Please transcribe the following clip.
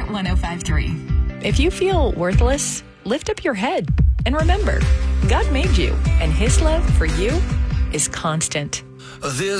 Hot 105.3. If you feel worthless, lift up your head and remember, God made you, and His love for you is constant.